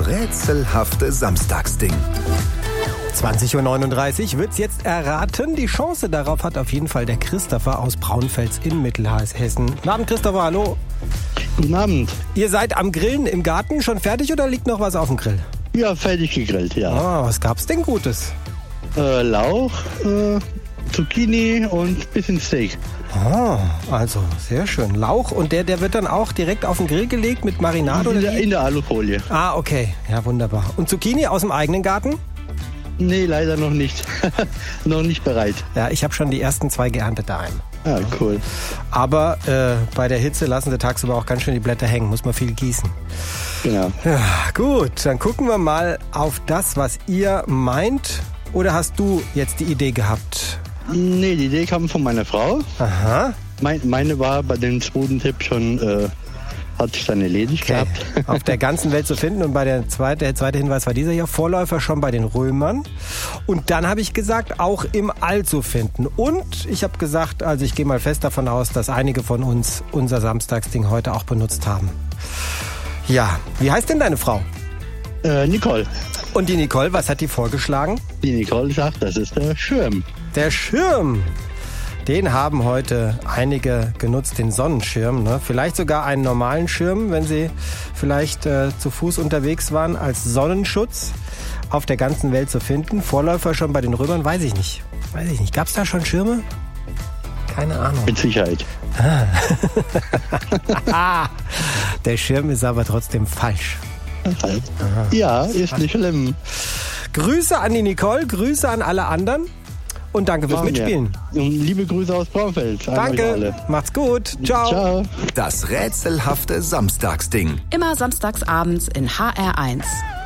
rätselhafte Samstagsding. 20.39 Uhr wird's jetzt erraten. Die Chance darauf hat auf jeden Fall der Christopher aus Braunfels in Mittelhessen. Guten Abend, Christopher, hallo. Guten Abend. Ihr seid am Grillen im Garten, schon fertig oder liegt noch was auf dem Grill? Ja, fertig gegrillt, ja. Ah, was gab's denn Gutes? Lauch, Zucchini und ein bisschen Steak. Ah, also sehr schön. Lauch und der wird dann auch direkt auf den Grill gelegt mit Marinade oder wie? In der Alufolie. Ah, okay. Ja, wunderbar. Und Zucchini aus dem eigenen Garten? Nee, leider noch nicht. Noch nicht bereit. Ja, ich habe schon die ersten 2 geerntet daheim. Ah, cool. Aber bei der Hitze lassen sie tagsüber auch ganz schön die Blätter hängen. Muss man viel gießen. Genau. Ja, gut, dann gucken wir mal auf das, was ihr meint. Oder hast du jetzt die Idee gehabt? Nee, die Idee kam von meiner Frau. Aha. Meine war bei dem zweiten Tipp schon, hat sich dann erledigt gehabt. Auf der ganzen Welt zu finden. Und der zweite Hinweis war dieser hier. Vorläufer schon bei den Römern. Und dann habe ich gesagt, auch im All zu finden. Und ich habe gesagt, also ich gehe mal fest davon aus, dass einige von uns unser Samstagsding heute auch benutzt haben. Ja, wie heißt denn deine Frau? Nicole. Und die Nicole, was hat die vorgeschlagen? Die Nicole sagt, das ist der Schirm. Der Schirm. Den haben heute einige genutzt, den Sonnenschirm. Ne? Vielleicht sogar einen normalen Schirm, wenn sie vielleicht zu Fuß unterwegs waren, als Sonnenschutz auf der ganzen Welt zu finden. Vorläufer schon bei den Römern, weiß ich nicht. Gab es da schon Schirme? Keine Ahnung. Mit Sicherheit. Der Schirm ist aber trotzdem falsch. Ja, ist nicht schlimm. Grüße an die Nicole, Grüße an alle anderen und danke fürs Mitspielen. Und liebe Grüße aus Braunfels. Danke, macht's gut. Ciao. Ciao. Das rätselhafte Samstagsding. Immer samstags abends in HR1.